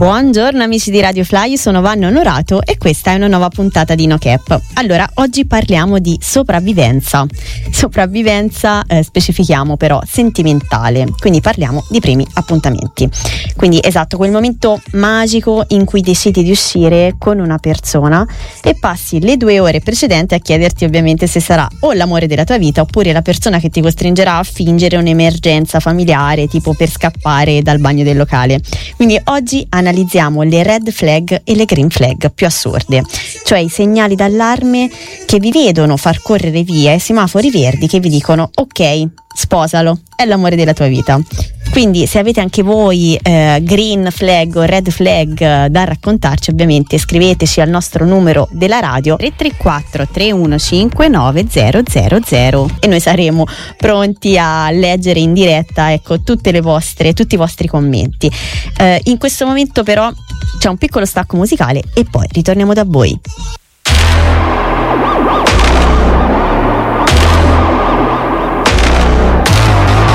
Buongiorno amici di Radio Fly, sono Vanna Onorato e questa è una nuova puntata di No Cap. Allora, oggi parliamo di sopravvivenza, specifichiamo però sentimentale, quindi parliamo di primi appuntamenti. Quindi esatto, quel momento magico in cui decidi di uscire con una persona e passi le 2 ore precedenti a chiederti ovviamente se sarà o l'amore della tua vita oppure la persona che ti costringerà a fingere un'emergenza familiare, tipo per scappare dal bagno del locale. Quindi oggi analizziamo le red flag e le green flag più assurde, cioè i segnali d'allarme che vi vedono far correre via e semafori verdi che vi dicono ok, sposalo, è l'amore della tua vita. Quindi se avete anche voi green flag o red flag da raccontarci, ovviamente scriveteci al nostro numero della radio 334 315 9000 e noi saremo pronti a leggere in diretta, ecco, tutti i vostri commenti. In questo momento però c'è un piccolo stacco musicale e poi ritorniamo da voi.